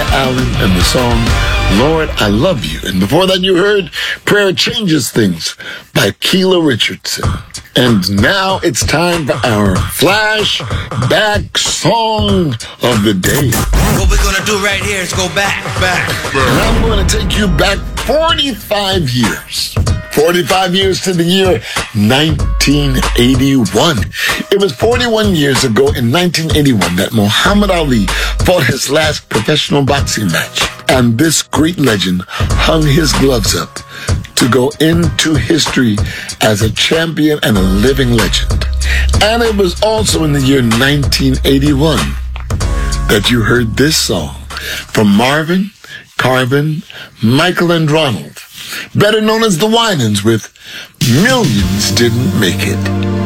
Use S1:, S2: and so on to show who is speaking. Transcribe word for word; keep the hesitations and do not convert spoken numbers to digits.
S1: Allen and the song, Lord, I Love You. And before that, you heard Prayer Changes Things by Keela Richardson. And now it's time for our flashback song of the day.
S2: What we're gonna do right here is go back, back, back.
S1: And I'm going to take you back forty-five years. forty-five years to the year nineteen eighty-one. It was forty-one years ago in nineteen eighty-one that Muhammad Ali fought his last professional boxing match. And this great legend hung his gloves up to go into history as a champion and a living legend. And it was also in the year nineteen eighty-one that you heard this song from Marvin, Carvin, Michael, and Ronald, better known as the Winans, with Millions Didn't Make It.